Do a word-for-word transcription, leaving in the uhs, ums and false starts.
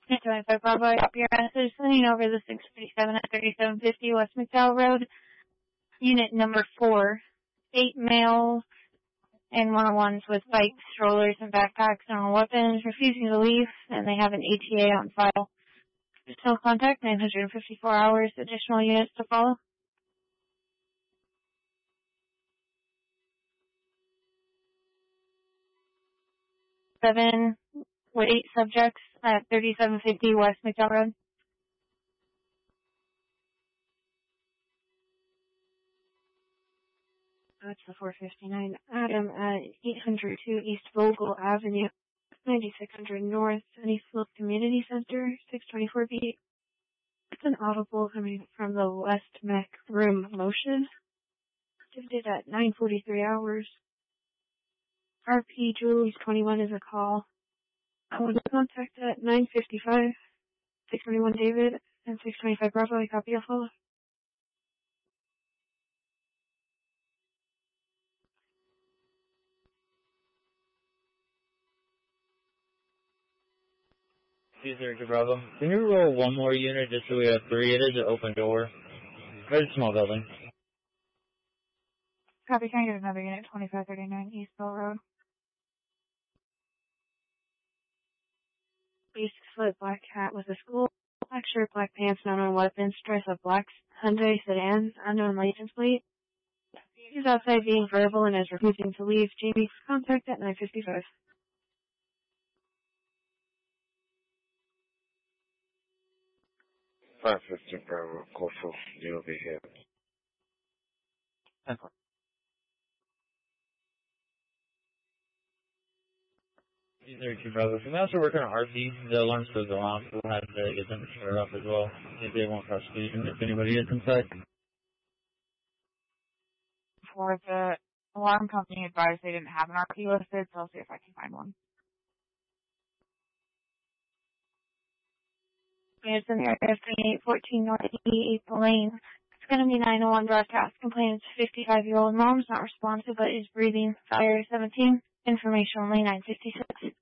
twenty-five Bravo, I copy your message. Sending over the six fifty-seven at thirty-seven fifty West McDowell Road. Unit number four. Eight males and one-on-ones with bikes, strollers, and backpacks and on weapons, refusing to leave, and they have an A T A on file. Still contact, nine hundred fifty-four hours, additional units to follow. Seven with eight subjects at thirty-seven fifty West McDowell Road. That's the four fifty-nine Adam at eight hundred two East Vogel Avenue, ninety-six hundred North, Sunnyslope Community Center, six twenty-four B. It's an audible coming from the West Mech Room Motion. Activated at nine forty-three hours. R P Julie's twenty-one is a call. I will contact at nine fifty-five, six twenty-one David, and six twenty-five Bravo. I copy a follow. User to Bravo. Can you roll one more unit just so we have three? It is an open door. It's a small building. Copy, can I get another unit, twenty-five thirty-nine East Bell Road? Basic split black hat with a school, black shirt, black pants, unknown weapons, dress up black Hyundai sedan, unknown license plate. He's outside being verbal and is refusing to leave. Jamie, contact at nine fifty-five. five fifty Bravo, Corfu, you'll be here. That's fine. User to Bravo. Can we also work on R P? The alarm still go off. We'll have to get them to turn it off as well. If they won't prosecution if anybody is inside. For the alarm company advised they didn't have an R P listed, so I'll see if I can find one. It's in the area of twenty-eight fourteen North eighth Lane. It's going to be nine oh one broadcast. Complainant's fifty-five-year-old mom's not responsive but is breathing. Fire seventeen. Information only nine fifty-six.